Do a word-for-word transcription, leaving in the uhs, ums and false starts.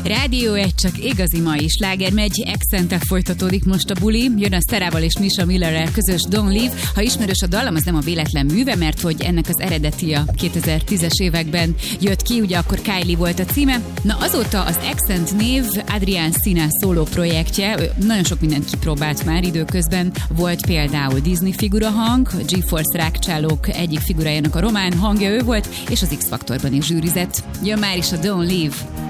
Rádió egy, csak igazi mai sláger megy, Accent-tel folytatódik most a buli, jön a Sarával és Misha Millerrel közös Don't Leave. Ha ismerős a dallam, az nem a véletlen műve, mert hogy ennek az eredeti a kétezer-tízes években jött ki, ugye akkor Kylie volt a címe. Na azóta az Accent név Adrián Színes szóló projektje, ő nagyon sok mindent kipróbált már időközben, volt például Disney figura hang, GeForce rákcsálók egyik figurájának a román hangja ő volt, és az X-Faktorban is zsűrizett. Jön már is a Don't Leave.